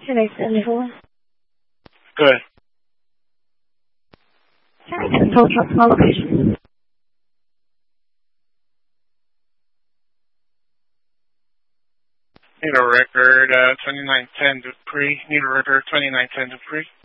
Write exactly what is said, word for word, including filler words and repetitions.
Today's seventy-four. Good. Can I get tow truck location? Need a record, uh, twenty-nine ten Dupree. Need a record, twenty-nine ten Dupree.